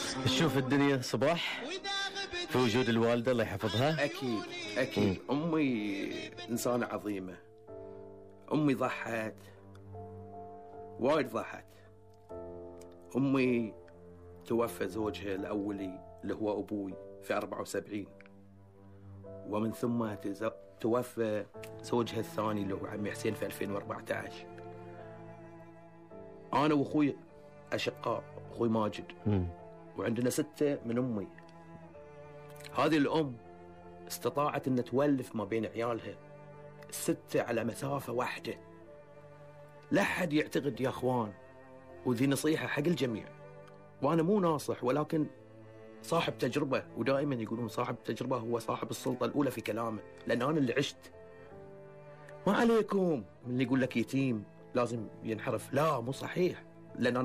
تشوف الدنيا صباح في وجود الوالدة الله يحفظها. أكيد أكيد. أمي إنسانة عظيمة. أمي ضحت وايد، ضحت. أمي توفى زوجها الأولي اللي هو أبوي في 74، ومن ثم توفى زوجها الثاني اللي هو عمي حسين في 2014. أنا وأخوي أشقاء، أخوي ماجد، وعندنا 6 من أمي. هذه الأم استطاعت أن تولف ما بين عيالها 6 على مسافة واحدة. لا أحد يعتقد يا أخوان، وذي نصيحة حق الجميع، وأنا مو ناصح ولكن صاحب تجربة، ودائما يقولون صاحب تجربة هو صاحب السلطة الأولى في كلامه، لأن أنا اللي عشت. ما عليكم من اللي يقول لك يتيم لازم ينحرف، لا مو صحيح، لأن أنا